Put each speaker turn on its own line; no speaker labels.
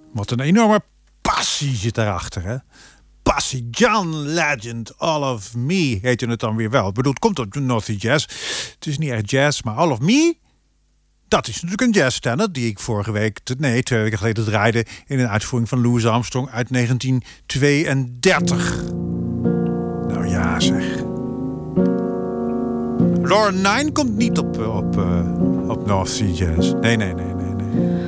Wat een enorme passie zit daarachter, hè? Passie, John Legend, All of Me heette het dan weer wel. Ik bedoel, het komt op North Sea Jazz. Het is niet echt jazz, maar All of Me, dat is natuurlijk een jazzstandard die ik 2 weken geleden draaide in een uitvoering van Louis Armstrong uit 1932. Nou ja, zeg. Laura 9 komt niet op North Sea Jazz. Nee.